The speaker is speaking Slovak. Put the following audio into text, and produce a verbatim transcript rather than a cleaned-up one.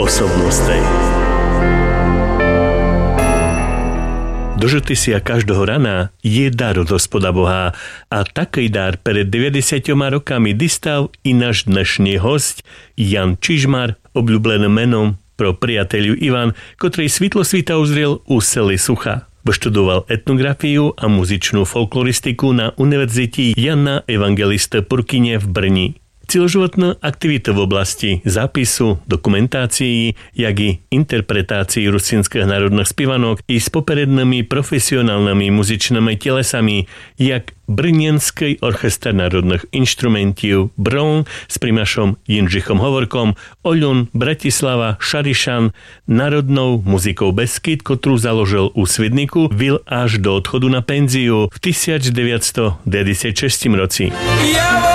osobnostej. Dožity si a každého rana je dar od Hospoda Boha a taký dar pred deväťdesiatimi rokami distal i náš dnešný host Jan Čižmar, obľúbeným menom pro priateľu Ivan, ktorý svitlo svita uzrel u sely Sucha. Vyštudoval etnografiu a muzičnú folkloristiku na Univerzite Jana Evangelista Purkyně v Brni. Celoživotná aktivita v oblasti zápisu, dokumentácií, jak i interpretácií rusínskych národných zpívanok i s poperednými profesionálnymi muzičnými telesami, jak Brněnský orchestr národných inštrumentів Bron s primášom Jindřichom Hovorkom, Oľun, Bratislava, Šarišan, národnou muzikou Beskyd, ktorú založil u Svidniku, vil až do odchodu na penziu v devätnásťstodeväťdesiatšesť roci.